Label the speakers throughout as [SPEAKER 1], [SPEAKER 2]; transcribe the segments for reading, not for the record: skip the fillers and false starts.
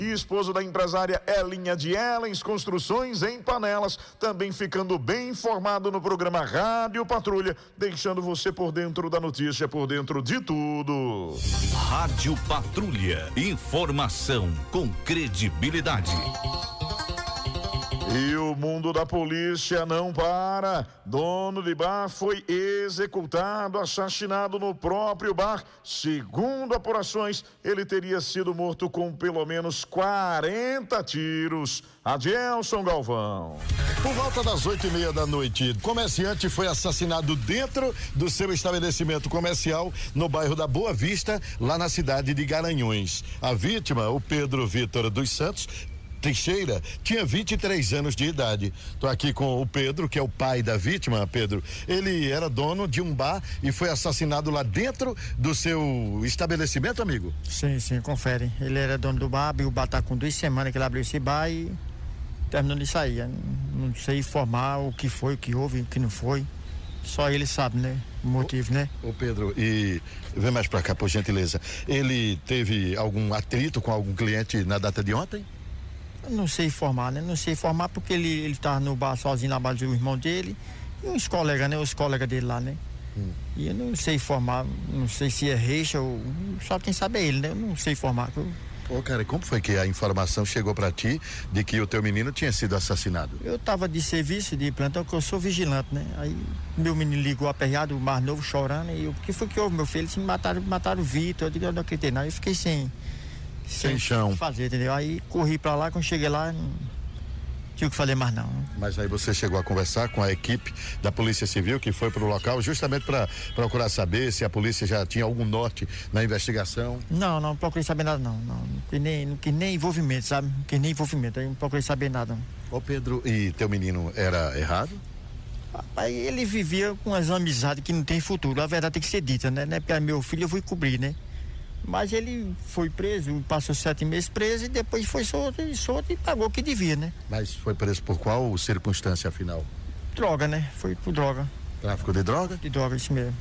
[SPEAKER 1] e esposo da empresária Elinha de Elens Construções em Panelas, também ficando bem informado no programa Rádio Patrulha, deixando você por dentro da notícia, por dentro de tudo.
[SPEAKER 2] Rádio Patrulha, informação com credibilidade.
[SPEAKER 1] E o mundo da polícia não para. Dono de bar foi executado, assassinado no próprio bar. Segundo apurações, ele teria sido morto com pelo menos 40 tiros. Adilson Galvão.
[SPEAKER 3] Por volta das 8:30 da noite, comerciante foi assassinado dentro do seu estabelecimento comercial no bairro da Boa Vista, lá na cidade de Garanhuns. A vítima, o Pedro Vitor dos Santos Teixeira, tinha 23 anos de idade. Tô aqui com o Pedro, que é o pai da vítima. Pedro, ele era dono de um bar e foi assassinado lá dentro do seu estabelecimento, amigo?
[SPEAKER 4] Sim, confere. Ele era dono do bar, abriu o bar, tá com 2 semanas que ele abriu esse bar e terminou de sair. Não sei informar o que foi, o que houve, o que não foi. Só ele sabe, né? O motivo, né?
[SPEAKER 3] Ô Pedro, e vem mais pra cá, por gentileza. Ele teve algum atrito com algum cliente na data de ontem?
[SPEAKER 4] Eu não sei informar, né? Não sei informar porque ele tava no bar sozinho na base do irmão dele e uns colegas, né? Os colegas dele lá, né? E eu não sei informar, não sei se é reixa ou só quem sabe é ele, né? Eu não sei informar.
[SPEAKER 3] Ô, cara, como foi que a informação chegou pra ti de que o teu menino tinha sido assassinado?
[SPEAKER 4] Eu tava de serviço, de plantão, que eu sou vigilante, né? Aí meu menino ligou aperreado, o mais novo, chorando, e o que foi que houve, meu filho? Eles mataram o Vitor, eu digo, eu não acreditei nada, eu fiquei sem chão fazer, entendeu? Aí corri pra lá, quando cheguei lá não tinha o que fazer mais não.
[SPEAKER 3] Mas aí você chegou a conversar com a equipe da Polícia Civil que foi pro local justamente para procurar saber se a polícia já tinha algum norte na investigação?
[SPEAKER 4] Não procurei saber nada não quis nem envolvimento, sabe? Não quis nem envolvimento, aí não procurei saber nada não.
[SPEAKER 3] Ô Pedro, e teu menino era errado?
[SPEAKER 4] Rapaz, ele vivia com as amizades que não tem futuro, a verdade tem que ser dita, né? Porque meu filho eu fui cobrir, né? Mas ele foi preso, passou 7 meses preso e depois foi solto e pagou o que devia, né?
[SPEAKER 3] Mas foi preso por qual circunstância afinal?
[SPEAKER 4] Droga, né? Foi por droga.
[SPEAKER 3] Tráfico de droga?
[SPEAKER 4] De droga, isso mesmo.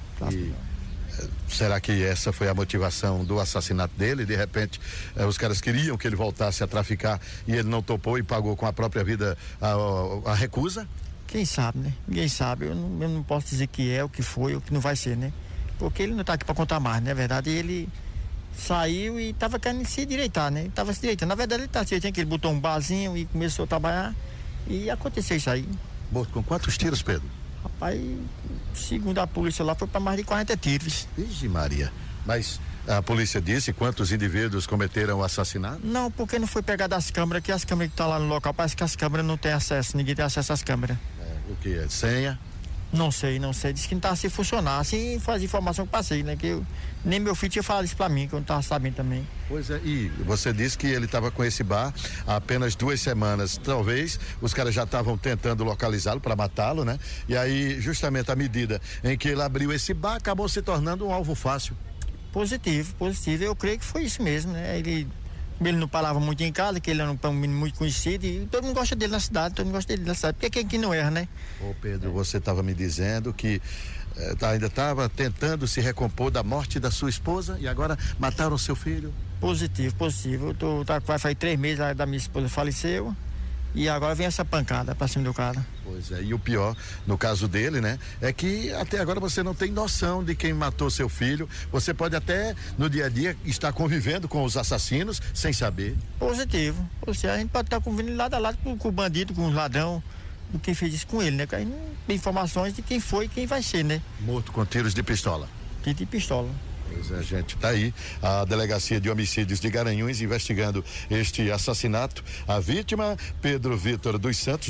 [SPEAKER 3] Será que essa foi a motivação do assassinato dele? De repente, os caras queriam que ele voltasse a traficar e ele não topou e pagou com a própria vida a recusa?
[SPEAKER 4] Quem sabe, né? Ninguém sabe. Eu não posso dizer que é, o que foi, o que não vai ser, né? Porque ele não tá aqui pra contar mais, né? Na verdade, ele saiu e tava querendo se direitar, né? Tava se direitando. Na verdade, ele tá se direitando, que ele botou um barzinho e começou a trabalhar e aconteceu isso aí.
[SPEAKER 3] Morto com quantos tiros, Pedro?
[SPEAKER 4] Rapaz, segundo a polícia lá, foi para mais de 40 tiros.
[SPEAKER 3] Vixe Maria, mas a polícia disse quantos indivíduos cometeram o assassinato?
[SPEAKER 4] Não, porque não foi pegar das câmeras, que as câmeras que estão lá no local, parece que as câmeras não têm acesso, ninguém tem acesso às câmeras.
[SPEAKER 3] O que é? Senha?
[SPEAKER 4] Não sei, disse que não estava se funcionar, assim faz informação que passei, né, que nem meu filho tinha falado isso pra mim, que eu não estava sabendo também.
[SPEAKER 3] Pois é, e você disse que ele estava com esse bar há apenas 2 semanas, talvez os caras já estavam tentando localizá-lo para matá-lo, né? E aí, justamente à medida em que ele abriu esse bar, acabou se tornando um alvo fácil.
[SPEAKER 4] Positivo, eu creio que foi isso mesmo, né, ele não falava muito em casa, que ele era um menino muito conhecido e todo mundo gosta dele na cidade, porque quem que não erra, né?
[SPEAKER 3] Ô Pedro, você estava me dizendo que ainda estava tentando se recompor da morte da sua esposa e agora mataram seu filho?
[SPEAKER 4] Positivo, vai fazer 3 meses da minha esposa faleceu e agora vem essa pancada pra cima do cara.
[SPEAKER 3] Pois é, e o pior, no caso dele, né, é que até agora você não tem noção de quem matou seu filho, você pode até no dia a dia estar convivendo com os assassinos sem saber.
[SPEAKER 4] Positivo, a gente pode estar convivendo lado a lado com o bandido, com o ladrão, do que fez isso com ele, né, que aí não tem informações de quem foi e quem vai ser, né.
[SPEAKER 3] Morto com tiros de pistola.
[SPEAKER 4] Tiro de pistola.
[SPEAKER 3] Pois é, gente, tá aí a Delegacia de Homicídios de Garanhuns investigando este assassinato. A vítima, Pedro Vitor dos Santos,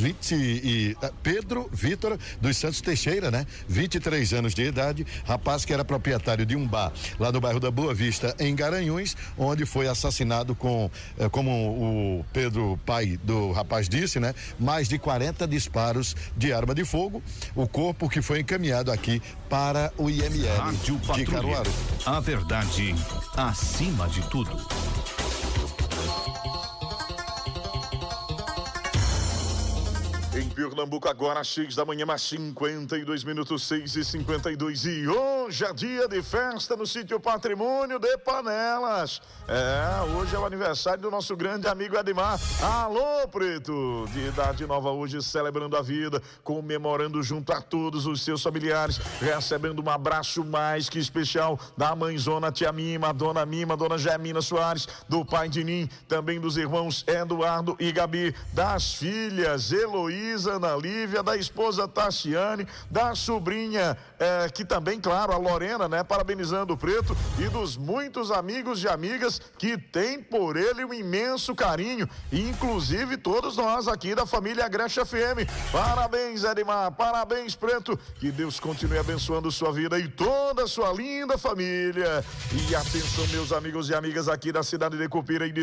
[SPEAKER 3] Pedro Vitor dos Santos Teixeira, né? 23 anos de idade, rapaz que era proprietário de um bar lá no bairro da Boa Vista, em Garanhuns, onde foi assassinado com, como o Pedro, pai do rapaz disse, né? Mais de 40 disparos de arma de fogo. O corpo que foi encaminhado aqui para o IML de Caruaru.
[SPEAKER 2] A verdade acima de tudo.
[SPEAKER 1] Em Pernambuco, agora 6 da manhã, mais 52 minutos, 6h52. E hoje é dia de festa no Sítio Patrimônio de Panelas. Hoje é o aniversário do nosso grande amigo Edmar. Alô, Preto, de idade nova hoje, celebrando a vida, comemorando junto a todos os seus familiares, recebendo um abraço mais que especial da mãezona, tia Mima, dona Gemina Soares, do pai Dinim, também dos irmãos Eduardo e Gabi, das filhas Heloísa, Ana Lívia, da esposa Tassiane, da sobrinha, que também, claro, a Lorena, né, parabenizando o Preto, e dos muitos amigos e amigas que tem por ele um imenso carinho, inclusive todos nós aqui da família Agreste FM. Parabéns, Edmar, parabéns, Preto, que Deus continue abençoando sua vida e toda a sua linda família. E atenção, meus amigos e amigas aqui da cidade de Cupira e de